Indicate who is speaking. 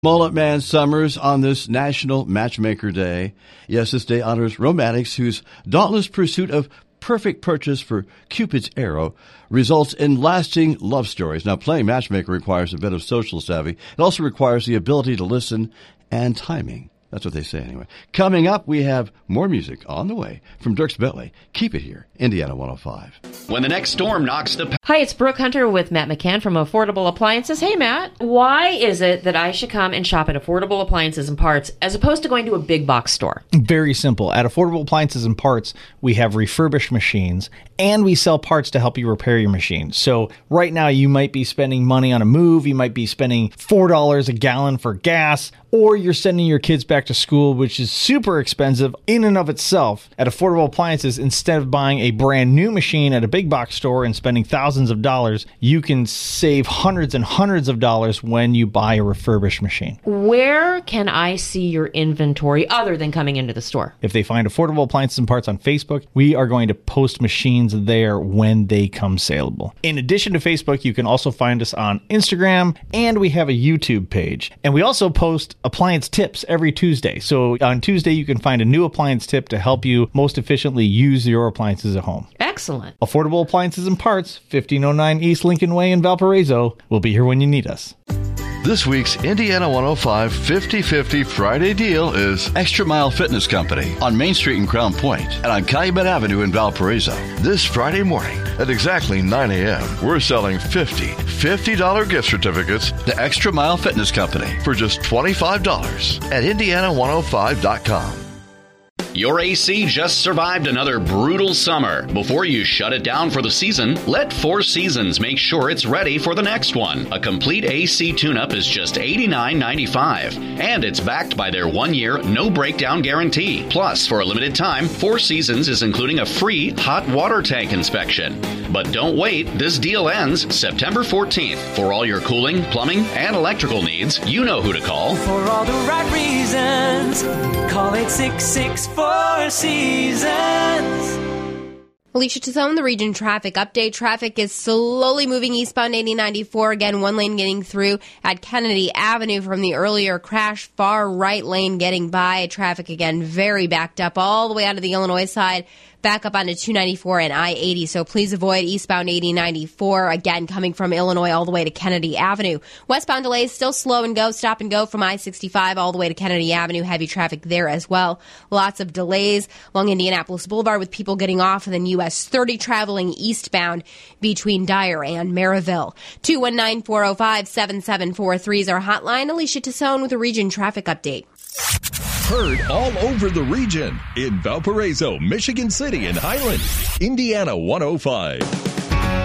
Speaker 1: Mullet Man Summers on this National Matchmaker Day. Yes, this day honors romantics whose dauntless pursuit of perfect purchase for Cupid's arrow results in lasting love stories. Now, playing matchmaker requires a bit of social savvy. It also requires the ability to listen and timing. That's what they say anyway. Coming up, we have more music on the way from Dierks Bentley. Keep it here, Indiana 105.
Speaker 2: When the next storm knocks the...
Speaker 3: Hi, it's Brooke Hunter with Matt McCann from Affordable Appliances. Hey, Matt, why is it that I should come and shop at Affordable Appliances and Parts as opposed to going to a big box store?
Speaker 4: Very simple. At Affordable Appliances and Parts, we have refurbished machines and we sell parts to help you repair your machine. So right now you might be spending money on a move, you might be spending $4 a gallon for gas, or you're sending your kids back to school, which is super expensive in and of itself. At Affordable Appliances, instead of buying a brand new machine at a big box store and spending thousands of dollars, you can save hundreds and hundreds of dollars when you buy a refurbished machine.
Speaker 3: Where can I see your inventory other than coming into the store?
Speaker 4: If they find Affordable Appliances and Parts on Facebook, we are going to post machines there when they come saleable. In addition to Facebook, you can also find us on Instagram, and we have a YouTube page. And we also post appliance tips every Tuesday. So on Tuesday, you can find a new appliance tip to help you most efficiently use your appliances at home.
Speaker 3: Excellent.
Speaker 4: Affordable Appliances and Parts, 1509 East Lincoln Way in Valparaiso. We'll be here when you need us.
Speaker 1: This week's Indiana 105 50-50 Friday deal is Extra Mile Fitness Company on Main Street in Crown Point and on Calumet Avenue in Valparaiso. This Friday morning at exactly 9 a.m., we're selling $50 gift certificates to Extra Mile Fitness Company for just $25 at Indiana105.com.
Speaker 2: Your AC just survived another brutal summer. Before you shut it down for the season, let Four Seasons make sure it's ready for the next one. A complete AC tune-up is just $89.95, and it's backed by their 1-year no-breakdown guarantee. Plus, for a limited time, Four Seasons is including a free hot water tank inspection. But don't wait, this deal ends September 14th. For all your cooling, plumbing, and electrical needs, you know who to call.
Speaker 5: For all the right reasons, call 866-4 Seasons.
Speaker 6: Alicia Tizone, the region traffic update. Traffic is slowly moving eastbound 8094. Again, one lane getting through at Kennedy Avenue from the earlier crash. Far right lane getting by. Traffic again very backed up all the way out to the Illinois side. Back up onto 294 and I-80, so please avoid eastbound 8094, again, coming from Illinois all the way to Kennedy Avenue. Westbound delays still slow and go, stop and go from I-65 all the way to Kennedy Avenue. Heavy traffic there as well. Lots of delays along Indianapolis Boulevard with people getting off, and then US 30 traveling eastbound between Dyer and Maryville. 219-405-7743 is our hotline. Alicia Tizone with a region traffic update.
Speaker 7: Heard all over the region in Valparaiso, Michigan City, and Highland. Indiana 105.